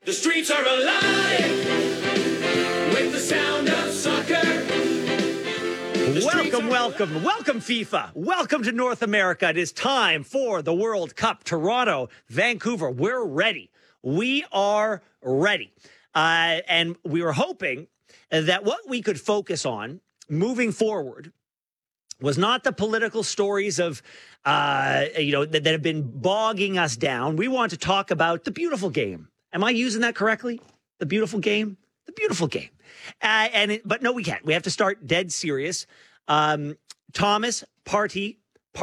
The streets are alive with the sound of soccer. Welcome, FIFA. Welcome to North America. It is time for the World Cup. Toronto, Vancouver, we're ready. We are ready. And we were hoping that what we could focus on moving forward was not the political stories of, that have been bogging us down. We want to talk about the beautiful game. Am I using that correctly? The beautiful game? The beautiful game. But no, we can't. We have to start dead serious. Thomas Partey.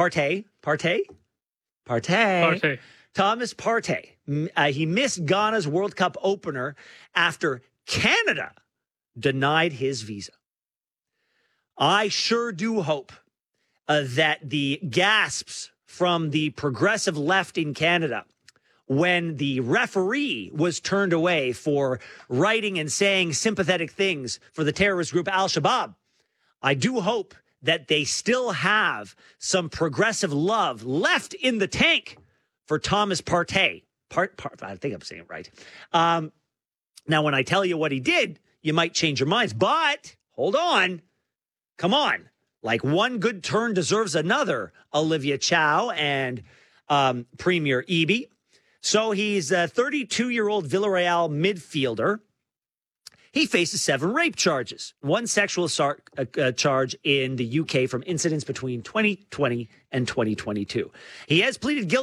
Thomas Partey. He missed Ghana's World Cup opener after Canada denied his visa. I sure do hope that the gasps from the progressive left in Canada when the referee was turned away for writing and saying sympathetic things for the terrorist group Al-Shabaab, I do hope that they still have some progressive love left in the tank for Thomas Partey. I think I'm saying it right. Now, when I tell you what he did, you might change your minds. But hold on. Come on. Like one good turn deserves another, Olivia Chow and Premier Eby. So he's a 32-year-old Villarreal midfielder. He faces 7 rape charges, 1 sexual charge in the UK from incidents between 2020 and 2022. He has pleaded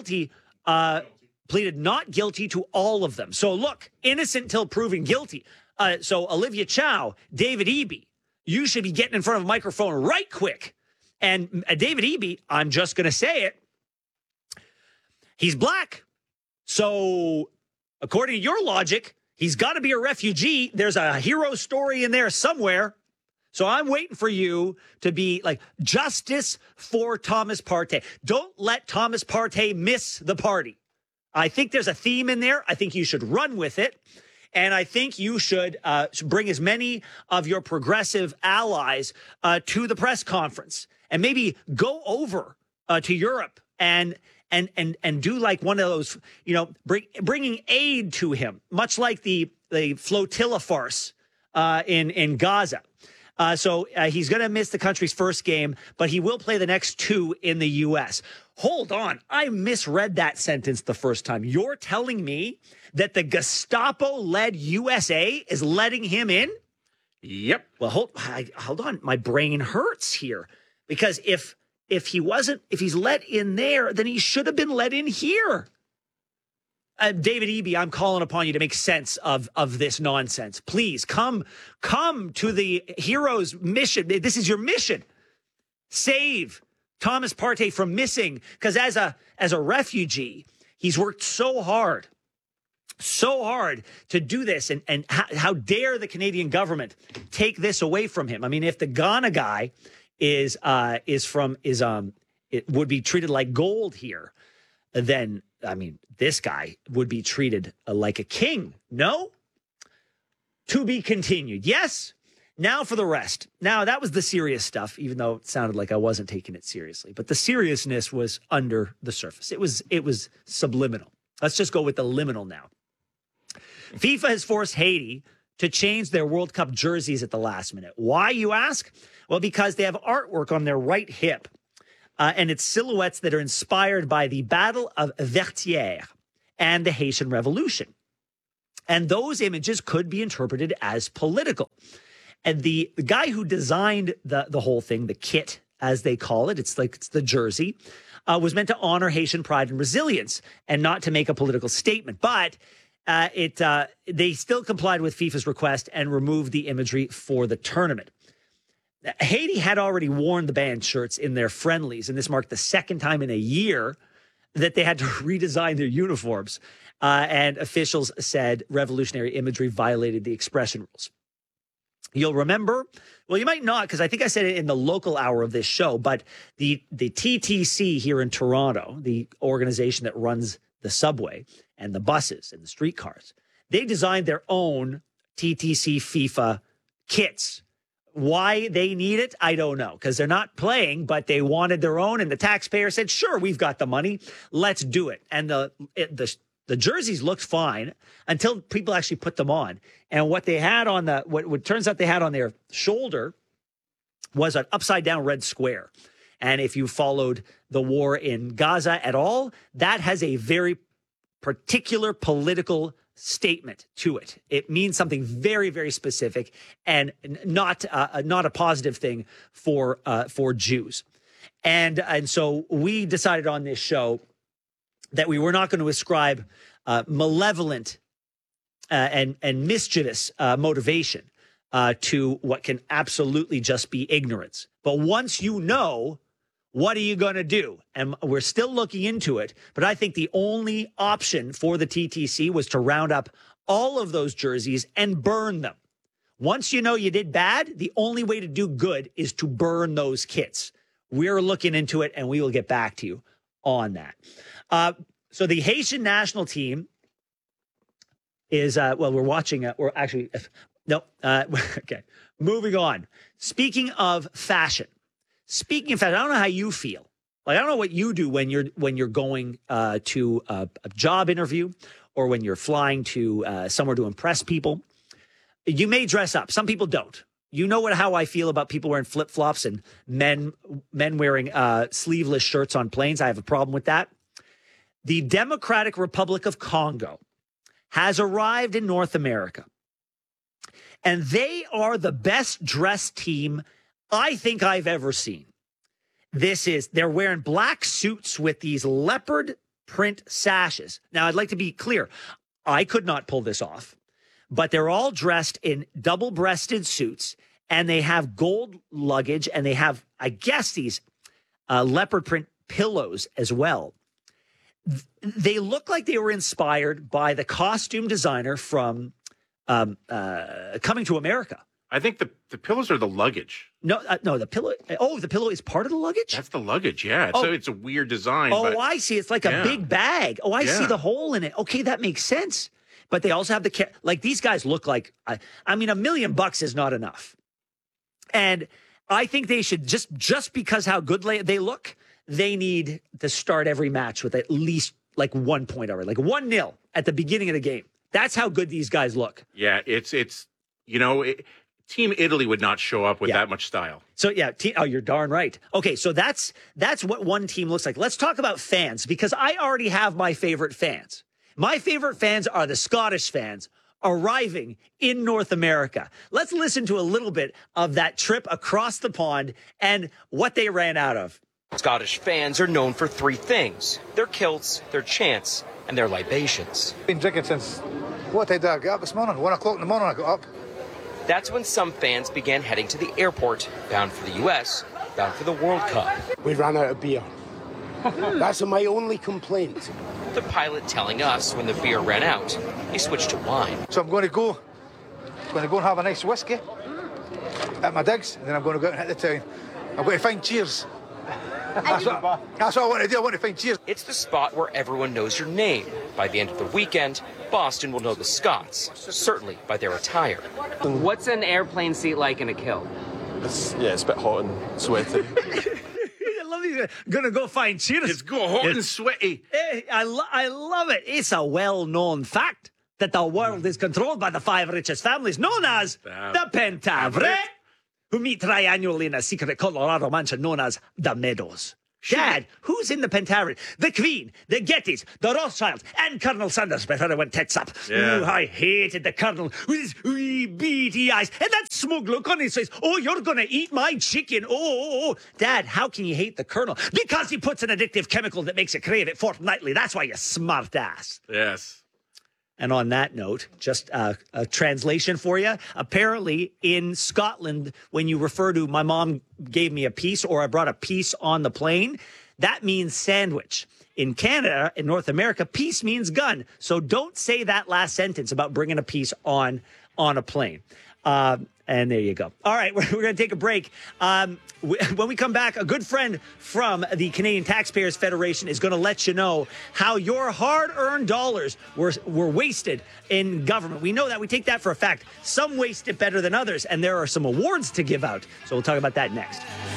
not guilty to all of them. So look, innocent till proven guilty. So Olivia Chow, David Eby, you should be getting in front of a microphone right quick. And David Eby, I'm just going to say it, he's black. So according to your logic, he's got to be a refugee. There's a hero story in there somewhere. So I'm waiting for you to be like, justice for Thomas Partey. Don't let Thomas Partey miss the party. I think there's a theme in there. I think you should run with it. And I think you should bring as many of your progressive allies to the press conference and maybe go over to Europe and do like one of those, bringing aid to him, much like the flotilla farce in Gaza. So he's going to miss the country's first game, but he will play the next 2 in the U.S. Hold on. I misread that sentence the first time. You're telling me that the Gestapo-led USA is letting him in? Yep. Well, hold on. My brain hurts here because if he's let in there, then he should have been let in here. David Eby, I'm calling upon you to make sense of this nonsense. Please come to the hero's mission. This is your mission. Save Thomas Partey from missing, because as a refugee, he's worked so hard to do this. And how dare the Canadian government take this away from him? I mean, if the Ghana guy it would be treated like gold here, then, I mean, this guy would be treated like a king. No? To be continued. Yes? Now for the rest. Now, that was the serious stuff, even though it sounded like I wasn't taking it seriously. But the seriousness was under the surface. It was subliminal. Let's just go with the liminal now. FIFA has forced Haiti to change their World Cup jerseys at the last minute. Why, you ask? Well, because they have artwork on their right hip. And it's silhouettes that are inspired by the Battle of Vertières and the Haitian Revolution. And those images could be interpreted as political. And the guy who designed the whole thing, the kit, as they call it, it's the jersey, was meant to honor Haitian pride and resilience and not to make a political statement. But they still complied with FIFA's request and removed the imagery for the tournament. Haiti had already worn the band shirts in their friendlies, and this marked the second time in a year that they had to redesign their uniforms. And officials said revolutionary imagery violated the expression rules. You'll remember, well, you might not, because I think I said it in the local hour of this show, but the TTC here in Toronto, the organization that runs the subway and the buses and the streetcars, they designed their own TTC FIFA kits. Why they need it, I don't know, because they're not playing, but they wanted their own, and the taxpayer said, sure, we've got the money, let's do it. And the The jerseys looked fine until people actually put them on. And what they had on what turns out they had on their shoulder was an upside down red square. And if you followed the war in Gaza at all, that has a very particular political statement to it. It means something very, very specific and not a positive thing for Jews. And so we decided on this show that we were not going to ascribe malevolent and mischievous motivation to what can absolutely just be ignorance. But once you know, what are you going to do? And we're still looking into it. But I think the only option for the TTC was to round up all of those jerseys and burn them. Once you know you did bad, the only way to do good is to burn those kits. We're looking into it, and we will get back to you on that. So the Haitian national team is, we're watching, okay, moving on. Speaking of fashion, I don't know how you feel. Like, I don't know what you do when you're going to a job interview or when you're flying to somewhere to impress people. You may dress up. Some people don't. You know how I feel about people wearing flip-flops and men wearing sleeveless shirts on planes. I have a problem with that. The Democratic Republic of Congo has arrived in North America, and they are the best dressed team I think I've ever seen. They're wearing black suits with these leopard print sashes. Now, I'd like to be clear. I could not pull this off, but they're all dressed in double-breasted suits, and they have gold luggage, and they have, I guess, these leopard print pillows as well. They look like they were inspired by the costume designer from Coming to America. I think the pillows are the luggage. No, the pillow. Oh, the pillow is part of the luggage? That's the luggage, yeah. It's a weird design. Oh, but, I see. It's like a big bag. Oh, I see the hole in it. Okay, that makes sense. But they also have like these guys look like, I mean, $1 million is not enough. And I think they should just because how good they look, they need to start every match with at least like 1 point already, like 1-0 at the beginning of the game. That's how good these guys look. Yeah, it's Team Italy would not show up with that much style. So, you're darn right. Okay, so that's what one team looks like. Let's talk about fans, because I already have my favorite fans. My favorite fans are the Scottish fans arriving in North America. Let's listen to a little bit of that trip across the pond and what they ran out of. Scottish fans are known for three things: their kilts, their chants, and their libations. Been drinking since, what time did I get up this morning? 1 o'clock in the morning I got up. That's when some fans began heading to the airport, bound for the U.S., bound for the World Cup. We ran out of beer. That's my only complaint. The pilot telling us when the beer ran out, he switched to wine. So I'm going to go and have a nice whiskey at my digs, and then I'm going to go out and hit the town. I'm going to find Cheers. That's what I want to do. I want to find Cheers. It's the spot where everyone knows your name. By the end of the weekend, Boston will know the Scots, certainly by their attire. What's an airplane seat like in a kilt? It's a bit hot and sweaty. I love you. Gonna go find Cheers. It's hot and sweaty. I love it. It's a well-known fact that the world is controlled by the 5 richest families known as the Pentaveret, who meet triannually in a secret Colorado mansion known as the Meadows. Dad, who's in the Pentaveret? The Queen, the Gettys, the Rothschilds, and Colonel Sanders before I went tits up. Yeah. Ooh, I hated the Colonel with his wee beady eyes and that smug look on his face. Oh, you're going to eat my chicken. Oh. Dad, how can you hate the Colonel? Because he puts an addictive chemical that makes you crave it fortnightly. That's why you smart ass. Yes. And on that note, just a translation for you. Apparently, in Scotland, when you refer to my mom gave me a piece or I brought a piece on the plane, that means sandwich. In Canada, in North America, piece means gun. So don't say that last sentence about bringing a piece on a plane. And there you go. All right, we're going to take a break. When we come back, a good friend from the Canadian Taxpayers Federation is going to let you know how your hard-earned dollars were wasted in government. We know that. We take that for a fact. Some waste it better than others, and there are some awards to give out. So we'll talk about that next.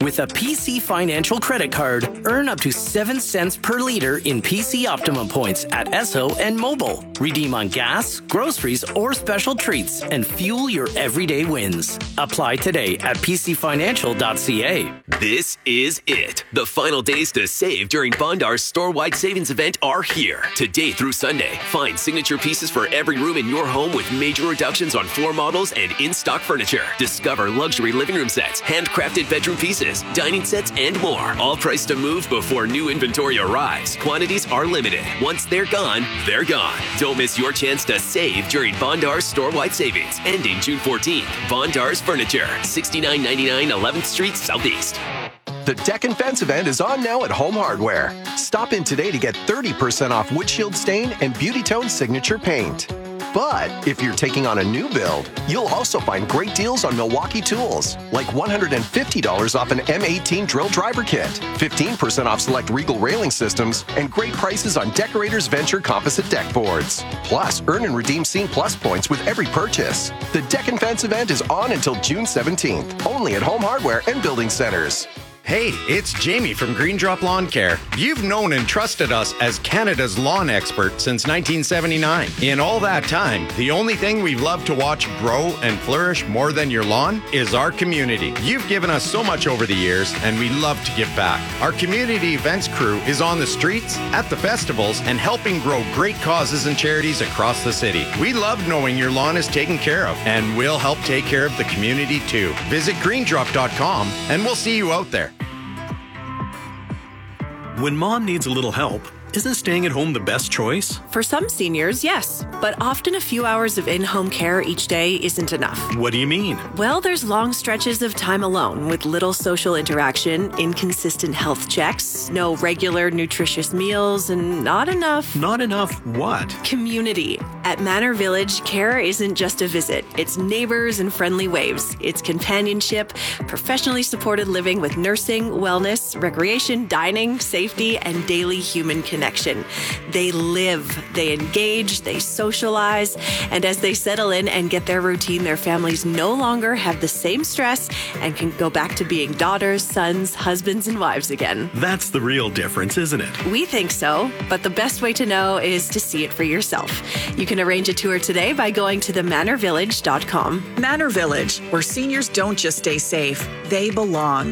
With a PC Financial credit card, earn up to 7 cents per liter in PC Optimum points at Esso and Mobile. Redeem on gas, groceries, or special treats and fuel your everyday wins. Apply today at pcfinancial.ca. This is it. The final days to save during Bondar's store-wide savings event are here. Today through Sunday, find signature pieces for every room in your home with major reductions on floor models and in-stock furniture. Discover luxury living room sets, handcrafted bedroom pieces, dining sets, and more. All priced to move before new inventory arrives. Quantities are limited. Once they're gone, they're gone. Don't miss your chance to save during Bondar's store-wide savings, ending June 14th. Bondar's Furniture, $69.99 11th Street Southeast. The Deck and Fence event is on now at Home Hardware. Stop in today to get 30% off Windshield Stain and Beauty Tone Signature Paint. But if you're taking on a new build, you'll also find great deals on Milwaukee tools, like $150 off an M18 drill driver kit, 15% off select Regal railing systems, and great prices on Decorators Venture composite deck boards. Plus, earn and redeem Scene Plus points with every purchase. The Deck and Fence event is on until June 17th, only at Home Hardware and Building Centers. Hey, it's Jamie from Green Drop Lawn Care. You've known and trusted us as Canada's lawn expert since 1979. In all that time, the only thing we've loved to watch grow and flourish more than your lawn is our community. You've given us so much over the years, and we love to give back. Our community events crew is on the streets, at the festivals, and helping grow great causes and charities across the city. We love knowing your lawn is taken care of, and we'll help take care of the community too. Visit greendrop.com, and we'll see you out there. When mom needs a little help, isn't staying at home the best choice? For some seniors, yes, but often a few hours of in-home care each day isn't enough. What do you mean? Well, there's long stretches of time alone with little social interaction, inconsistent health checks, no regular nutritious meals, and not enough... Not enough what? Community. At Manor Village, care isn't just a visit. It's neighbors and friendly waves. It's companionship, professionally supported living with nursing, wellness, recreation, dining, safety, and daily human connection. They live, they engage, they socialize, and as they settle in and get their routine, their families no longer have the same stress and can go back to being daughters, sons, husbands, and wives again. That's the real difference, isn't it? We think so, but the best way to know is to see it for yourself. You can arrange a tour today by going to themanorvillage.com. Manor Village, where seniors don't just stay safe, they belong.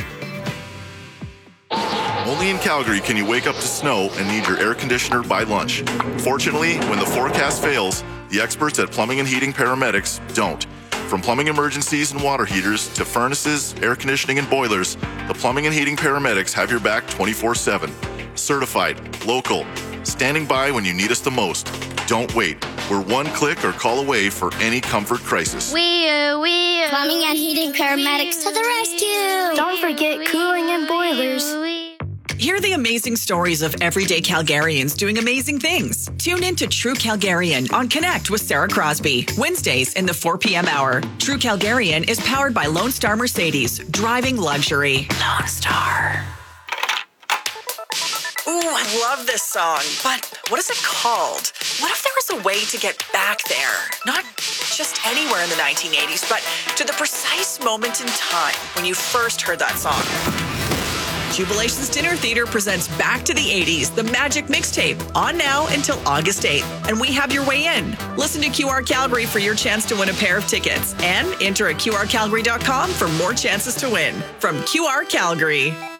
Only in Calgary can you wake up to snow and need your air conditioner by lunch. Fortunately, when the forecast fails, the experts at Plumbing and Heating Paramedics don't. From plumbing emergencies and water heaters to furnaces, air conditioning, and boilers, the Plumbing and Heating Paramedics have your back 24/7. Certified, local, standing by when you need us the most. Don't wait. We're one click or call away for any comfort crisis. Plumbing and Heating Paramedics to the rescue. Don't forget cooling and boilers. Hear the amazing stories of everyday Calgarians doing amazing things. Tune in to True Calgarian on Connect with Sarah Crosby. Wednesdays in the 4 p.m. hour. True Calgarian is powered by Lone Star Mercedes, driving luxury. Lone Star. Ooh, I love this song, but what is it called? What if there was a way to get back there? Not just anywhere in the 1980s, but to the precise moment in time when you first heard that song. Jubilations Dinner Theater presents Back to the 80s, the Magic Mixtape, on now until August 8th. And we have your way in. Listen to QR Calgary for your chance to win a pair of tickets. And enter at QRCalgary.com for more chances to win. From QR Calgary.